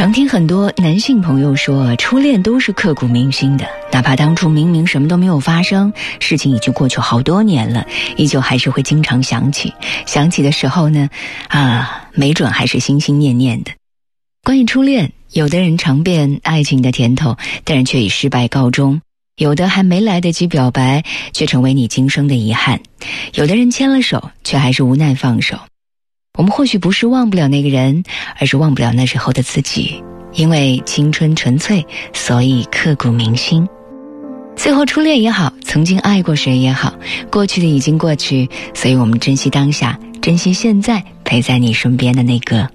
常听很多男性朋友说，初恋都是刻骨铭心的，哪怕当初明明什么都没有发生，事情已经过去好多年了，依旧还是会经常想起的时候呢，没准还是心心念念的。关于初恋，有的人尝遍爱情的甜头，但却以失败告终，有的还没来得及表白，却成为你今生的遗憾，有的人牵了手，却还是无奈放手。我们或许不是忘不了那个人，而是忘不了那时候的自己，因为青春纯粹，所以刻骨铭心。最后初恋也好，曾经爱过谁也好，过去的已经过去，所以我们珍惜当下，珍惜现在陪在你身边的那个